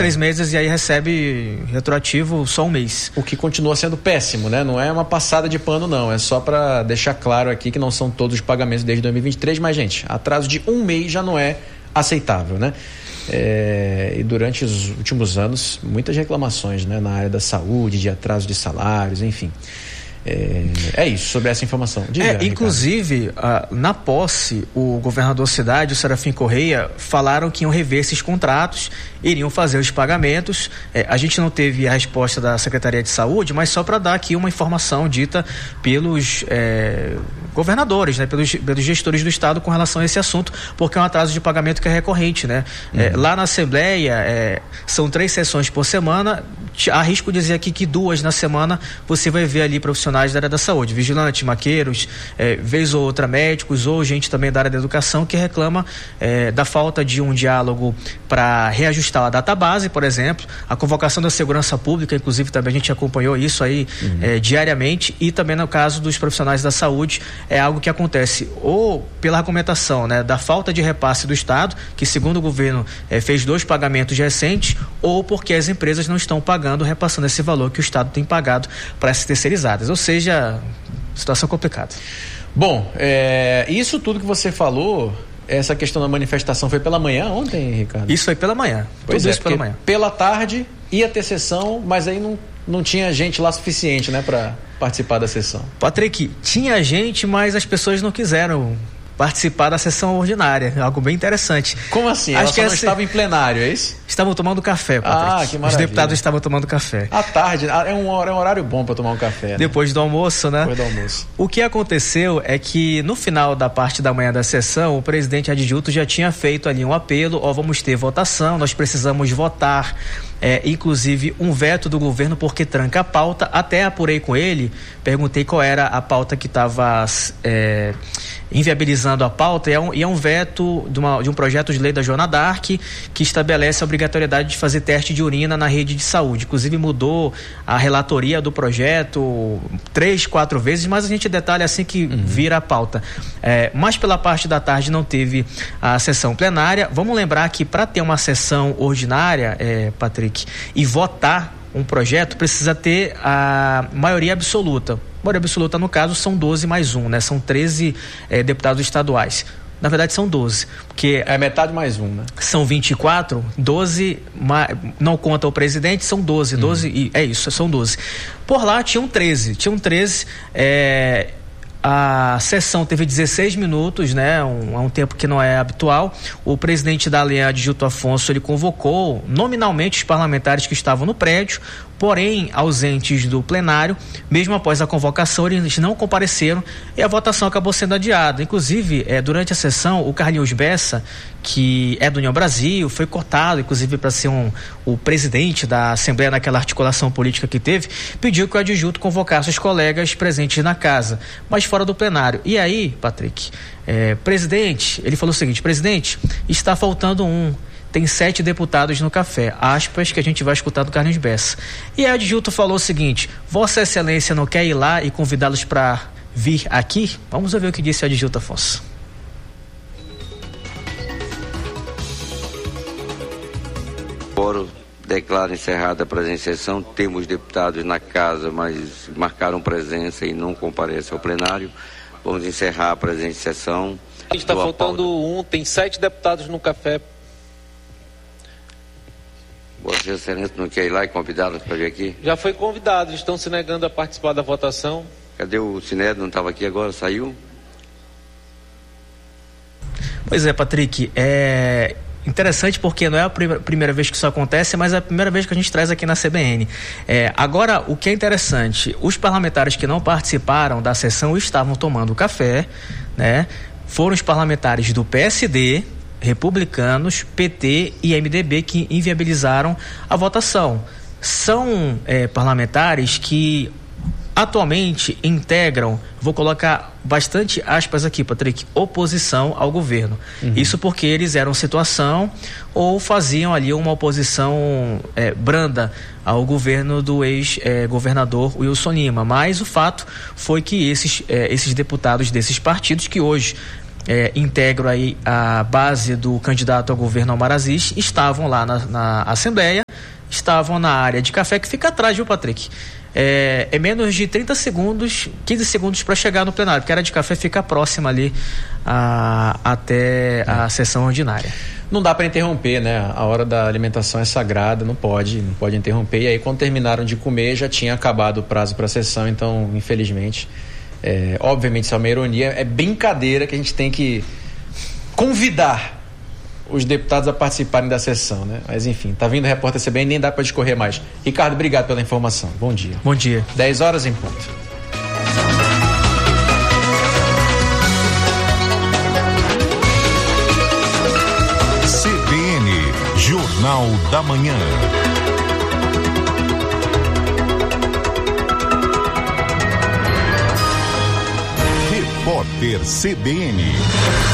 3 meses e aí recebe retroativo só um mês. O que continua sendo péssimo, né? Não é uma passada de pano, não. É só para deixar claro aqui que não são todos os pagamentos desde 2023, mas, gente, atraso de um mês já não é aceitável, né? E durante os últimos anos, muitas reclamações, né, na área da saúde, de atraso de salários, enfim. É isso, sobre essa informação. Diga, inclusive, na posse, o governador Cidade, o Serafim Correia, falaram que iam rever esses contratos, iriam fazer os pagamentos. A gente não teve a resposta da Secretaria de Saúde, mas só para dar aqui uma informação dita pelos governadores, né, pelos gestores do Estado com relação a esse assunto, porque é um atraso de pagamento que é recorrente, né? Lá na Assembleia, são 3 sessões por semana. Arrisco dizer aqui que 2 na semana você vai ver ali profissionais da área da saúde, vigilantes, maqueiros, vez ou outra médicos ou gente também da área da educação que reclama da falta de um diálogo para reajustar a database, por exemplo, a convocação da segurança pública, inclusive também a gente acompanhou isso aí diariamente, e também no caso dos profissionais da saúde é algo que acontece ou pela argumentação, né, da falta de repasse do Estado, que segundo o governo fez 2 pagamentos recentes, ou porque as empresas não estão repassando esse valor que o Estado tem pagado para essas terceirizadas, ou seja, situação complicada. Bom, isso tudo que você falou, essa questão da manifestação foi pela manhã ontem, Ricardo? Isso foi pela manhã, tudo isso pela manhã. Pela tarde ia ter sessão, mas aí não tinha gente lá suficiente, né, para participar da sessão. Patrick, tinha gente, mas as pessoas não quiseram participar da sessão ordinária, algo bem interessante. Como assim? Ela só não estava em plenário, é isso? Estavam tomando café, Patrick. Que maravilha. Os deputados estavam tomando café. À tarde, é um horário bom para tomar um café, né? Depois do almoço, né? Depois do almoço. O que aconteceu é que no final da parte da manhã da sessão, o presidente adjunto já tinha feito ali um apelo, vamos ter votação, nós precisamos votar, inclusive um veto do governo porque tranca a pauta. Até apurei com ele, perguntei qual era a pauta que estava inviabilizando a pauta, e é um veto de um projeto de lei da Joana Dark que estabelece a obrigatoriedade de fazer teste de urina na rede de saúde. Inclusive mudou a relatoria do projeto 3, 4 vezes, mas a gente detalha assim que vira a pauta. Mas pela parte da tarde não teve a sessão plenária. Vamos lembrar que para ter uma sessão ordinária, Patrick, e votar um projeto, precisa ter a maioria absoluta. Maioria absoluta, no caso, são 12 mais 1, né? São 13 deputados estaduais. Na verdade, são 12. Porque é metade mais 1, né? São 24, 12, não conta o presidente, são 12. 12 é isso, são 12. Por lá tinham 13. A sessão teve 16 minutos, né? Um tempo que não é habitual. O presidente da Aliança, Adjunto Afonso, ele convocou nominalmente os parlamentares que estavam no prédio, porém ausentes do plenário. Mesmo após a convocação, eles não compareceram e a votação acabou sendo adiada. Inclusive, durante a sessão, o Carlinhos Bessa, que é do União Brasil, foi cortado, inclusive para ser o presidente da Assembleia naquela articulação política que teve, pediu que o adjunto convocasse os colegas presentes na casa, mas fora do plenário. E aí, Patrick, presidente, ele falou o seguinte: presidente, está faltando tem 7 deputados no café, aspas, que a gente vai escutar do Carlinhos Bessa. E a adjunto falou o seguinte: Vossa Excelência não quer ir lá e convidá-los para vir aqui? Vamos ouvir o que disse a adjunto Afonso. Fórum declara encerrada a presente sessão. Temos deputados na casa, mas marcaram presença e não comparecem ao plenário. Vamos encerrar a presente sessão. Está faltando tem 7 deputados no café. Vossa Excelência não quer ir lá e convidá-los para vir aqui? Já foi convidado, estão se negando a participar da votação. Cadê o Sinédrio? Não estava aqui agora? Saiu? Pois é, Patrick, interessante porque não é a primeira vez que isso acontece, mas é a primeira vez que a gente traz aqui na CBN. Agora, o que é interessante, os parlamentares que não participaram da sessão estavam tomando café, né? Foram os parlamentares do PSD, republicanos, PT e MDB que inviabilizaram a votação. São parlamentares que atualmente integram, vou colocar bastante aspas aqui, Patrick, oposição ao governo. Isso porque eles eram situação ou faziam ali uma oposição branda ao governo do ex-governador Wilson Lima. Mas o fato foi que esses deputados desses partidos que hoje integram aí a base do candidato ao governo Omar Aziz estavam lá na Assembleia, estavam na área de café, que fica atrás, viu, Patrick? É menos de 30 segundos, 15 segundos para chegar no plenário, porque a área de café fica próxima ali até a sessão ordinária. Não dá para interromper, né? A hora da alimentação é sagrada, não pode interromper. E aí, quando terminaram de comer, já tinha acabado o prazo para a sessão, então, infelizmente, obviamente, isso é uma ironia, é brincadeira que a gente tem que convidar os deputados a participarem da sessão, né? Mas enfim, tá vindo o repórter CBN, nem dá para discorrer mais. Ricardo, obrigado pela informação. Bom dia. Bom dia. 10 horas em ponto. CBN, Jornal da Manhã. Repórter CBN.